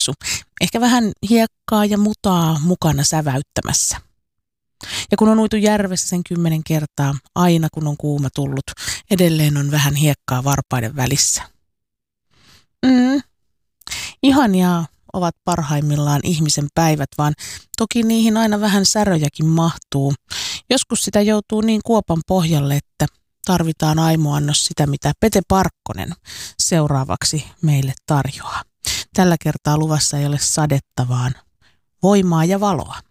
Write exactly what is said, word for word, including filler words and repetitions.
Ehkä vähän hiekkaa ja mutaa mukana säväyttämässä. Ja kun on uitu järvessä sen kymmenen kertaa, aina kun on kuuma tullut, edelleen on vähän hiekkaa varpaiden välissä. Mm. Ihania ovat parhaimmillaan ihmisen päivät, vaan toki niihin aina vähän säröjäkin mahtuu. Joskus sitä joutuu niin kuopan pohjalle, että tarvitaan aimoannos sitä, mitä Pete Parkkonen seuraavaksi meille tarjoaa. Tällä kertaa luvassa ei ole sadetta, vaan voimaa ja valoa.